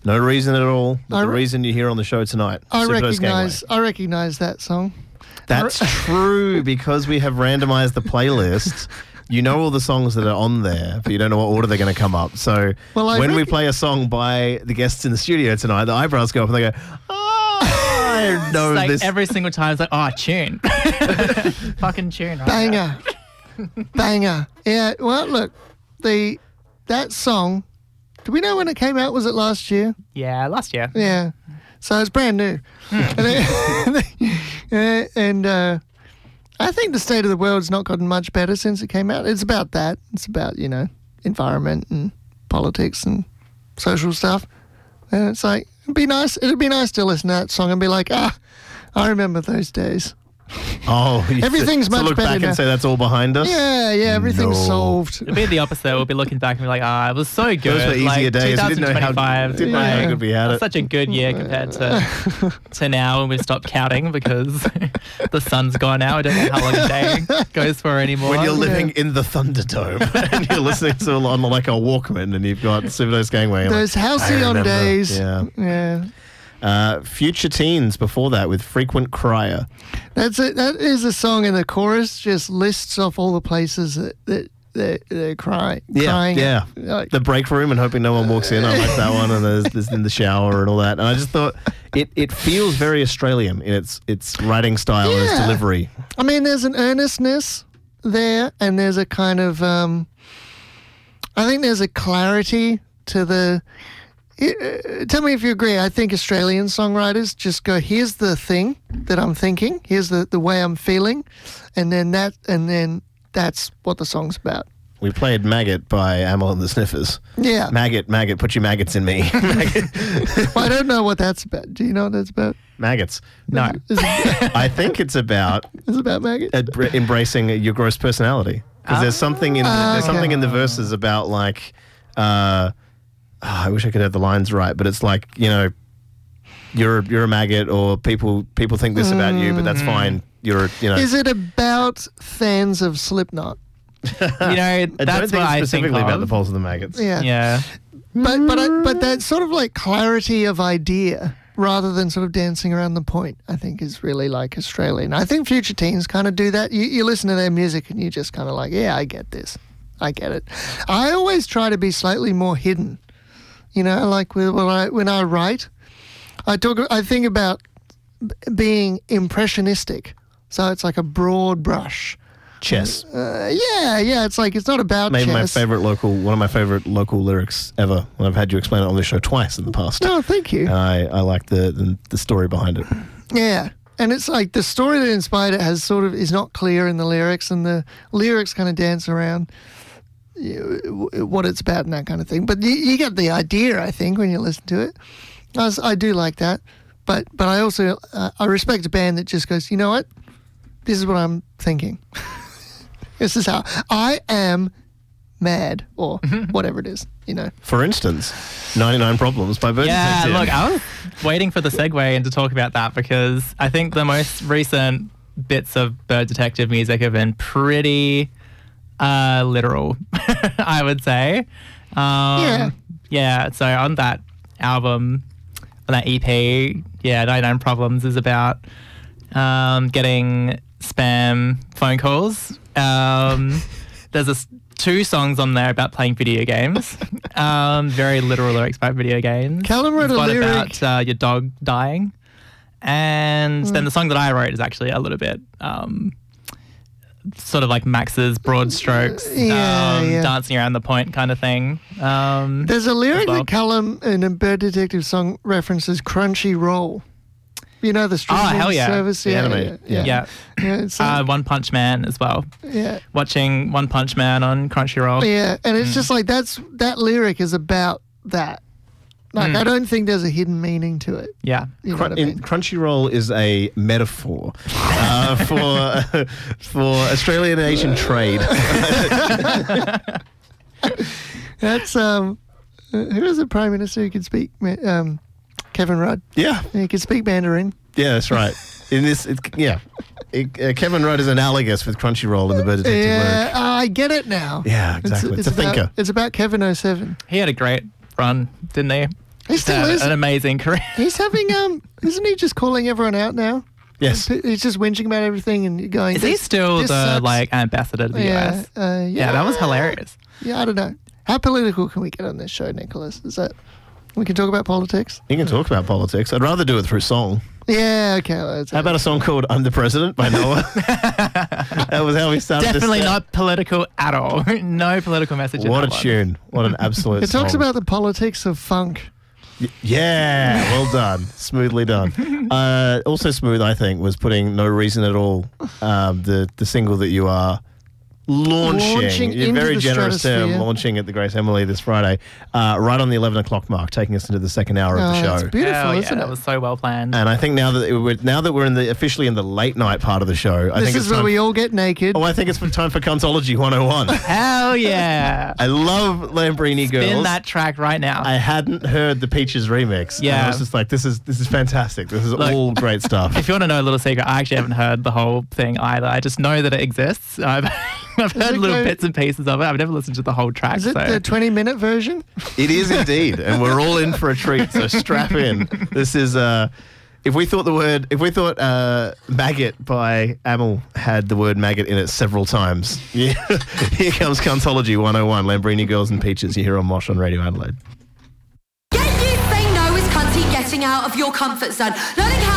No reason at all. The reason you're here on the show tonight. I recognize that song. That's true, because we have randomized the playlist. You know all the songs that are on there, but you don't know what order they're going to come up. So when we play a song by the guests in the studio tonight, the eyebrows go up and they go, oh, I know it's like this. Every single time it's like, oh, tune. Fucking tune. Right? Banger. Banger. Yeah, well, look, that song, do we know when it came out? Was it last year? Yeah, last year. Yeah. So it's brand new. And I think the state of the world's not gotten much better since it came out. It's about that. It's about, environment and politics and social stuff. And it's like, it'd be nice to listen to that song and be like, I remember those days. Oh, everything's much look better back now. and say that's all behind us? Yeah, everything's solved. It'll be the opposite. We'll be looking back and be like, it was so good. Those were easier days. We didn't know how good we had it. Such a good year compared to now when we've stopped counting because the sun's gone now. I don't know how long a day goes for anymore. When you're living in the Thunderdome and you're listening to on like a Walkman and you've got Civil Gangway. Those halcyon days. Yeah. Future Teens before that with Frequent Crier. That is a song, and the chorus just lists off all the places that they're crying. Yeah. Like, the break room and hoping no one walks in. I like that one. And there's in the shower and all that. And I just thought it feels very Australian in its writing style and its delivery. I mean, there's an earnestness there, and there's a kind of I think there's a clarity to the. Tell me if you agree. I think Australian songwriters just go, here's the thing that I'm thinking, here's the way I'm feeling, and then that's what the song's about. We played Maggot by Amyl and the Sniffers. Yeah. Maggot, put your maggots in me. Well, I don't know what that's about. Do you know what that's about? Maggots. No. I think it's about... It's about maggots? Embracing your gross personality. Because there's something in the verses about like... I wish I could have the lines right, but it's like, you're a maggot, or people think this about you, but that's fine. Is it about fans of Slipknot? That's I what don't think I specifically think about the Pulse of the Maggots. Yeah. But that sort of like clarity of idea rather than sort of dancing around the point, I think is really like Australian. I think Future Teens kind of do that. You listen to their music and you just kind of like, yeah, I get this. I get it. I always try to be slightly more hidden. Like when I write, I think about being impressionistic. So it's like a broad brush. Chess. Yeah. It's like, it's not about Maybe chess. one of my favorite local lyrics ever. And I've had you explain it on this show twice in the past. Oh, thank you. And I like the story behind it. Yeah. And it's like the story that inspired it is not clear in the lyrics, and the lyrics kind of dance around what it's about and that kind of thing. But you get the idea, I think, when you listen to it. I do like that. But I also, I respect a band that just goes, you know what? This is what I'm thinking. This is how I am mad, or whatever it is, For instance, 99 Problems by Bird Detective. Yeah, look, I was waiting for the segue and to talk about that because I think the most recent bits of Bird Detective music have been pretty literal, I would say. Yeah, so on that album, on that EP, 99 Problems is about getting spam phone calls. There's two songs on there about playing video games. Very literal lyrics about video games. Callum wrote a lyric about your dog dying. And then the song that I wrote is actually a little bit sort of like Max's broad strokes, dancing around the point kind of thing. There's a lyric that Callum in a Bird Detective song references Crunchy Roll. The streaming service. The anime. Yeah. One Punch Man as well. Yeah. Watching One Punch Man on Crunchyroll. Yeah, and it's just like that lyric is about that. Like, I don't think there's a hidden meaning to it. Yeah. You know what I mean? Crunchyroll is a metaphor for Australian Asian trade. That's who was the Prime Minister who could speak? Kevin Rudd. Yeah. He could speak Mandarin. Yeah, that's right. Kevin Rudd is analogous with Crunchyroll in the Bird Detective lyric. I get it now. Yeah, exactly. It's a thinker. It's about Kevin 07. He had a great run, didn't he? He still is. An amazing career. He's having, isn't he just calling everyone out now? Yes. He's just whinging about everything and going, Is he still the sucks. ambassador to the US? Yeah, that was hilarious. Yeah, I don't know. How political can we get on this show, Nicholas? Is that we can talk about politics? You can talk about politics. I'd rather do it through song. Yeah, okay. How about a song called I'm the President by Noah? That was how we started. Definitely not political at all. No political message. What in a that tune. What an absolute It talks song. about the politics of funk. Yeah, well done. Smoothly done. Also smooth, I think, was putting No Reason at All, the single that you are launching. You're into very the generous term, stratosphere. launching at the Grace Emily this Friday, right on the 11 o'clock mark, taking us into the second hour of the It's show. beautiful, isn't that it? was so well planned. And I think now that we're officially in the late night part of the show, I This think is it's where time. we all get naked. Oh, I think it's time for Cuntology 101. Hell yeah. I love Lambrini Girls. Spin that track right now. I hadn't heard the Peaches remix. And Yeah. I was just like, this is fantastic. This is all great stuff. If you want to know a little secret, I actually haven't heard the whole thing either. I just know that it exists. I've heard little bits and pieces of it. I've never listened to the whole track. Is it so. the 20-minute version? It is indeed, and we're all in for a treat. So strap in. This is if we thought maggot by Amel had the word maggot in it several times. Yeah, here comes Cuntology 101. Lambrini Girls and Peaches. You're here on Mosh on Radio Adelaide. Get you say no is cunty getting out of your comfort zone. Learning how